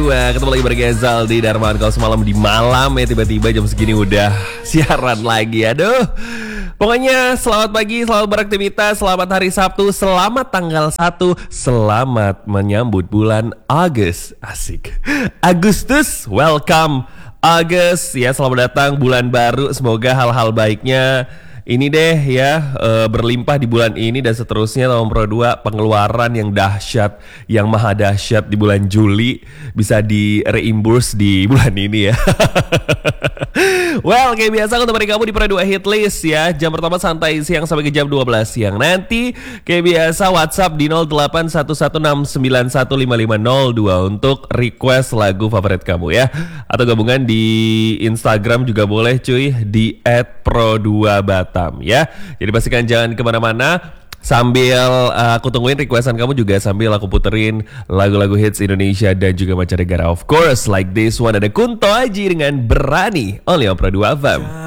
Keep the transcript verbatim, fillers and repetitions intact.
dua. Ketemu lagi bareng Gezal di Darman. Kalau semalam di malam ya, tiba-tiba jam segini udah siaran lagi. Aduh. Pokoknya selamat pagi, selamat beraktivitas, selamat hari Sabtu, selamat tanggal satu, selamat menyambut bulan Agustus. Asik. Agustus, welcome Agustus ya, selamat datang bulan baru. Semoga hal-hal baiknya ini deh ya e, berlimpah di bulan ini dan seterusnya. Tahun Pro dua pengeluaran yang dahsyat, yang maha dahsyat di bulan Juli bisa di reimburse di bulan ini ya. Well, kayak biasa untuk kamu di Pro dua Hit List ya. Jam pertama santai siang sampai ke jam dua belas siang. Nanti kayak biasa WhatsApp di nol delapan satu satu enam sembilan satu lima lima nol dua untuk request lagu favorit kamu ya. Atau gabungan di Instagram juga boleh cuy, di et pro dua batam ya. Jadi pastikan jangan kemana-mana. Sambil uh, aku tungguin requestan kamu juga, sambil aku puterin lagu-lagu hits Indonesia dan juga mancanegara. Of course, like this one, ada Kunto Aji dengan Berani, only on Pro dua F M.